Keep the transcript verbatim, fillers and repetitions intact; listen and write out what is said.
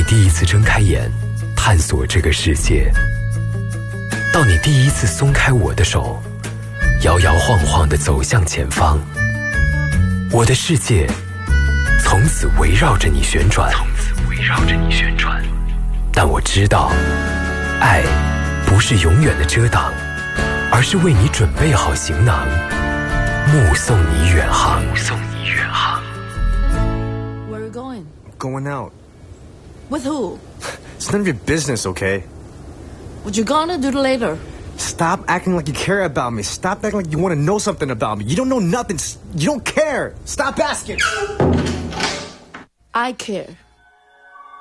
第一次睁开眼，探索这个世界，到你第一次松开我的手，摇摇晃晃地走向前方，我的世界从此围绕着你旋转，从此围绕着你旋转。但我知道，爱不是永远的遮挡，而是为你准备好行囊，目送你远航，目送你远航。 Where are you going? Going out. With who? It's none of your business, okay? What you gonna do later? Stop acting like you care about me. Stop acting like you want to know something about me. You don't know nothing. You don't care. Stop asking. I care.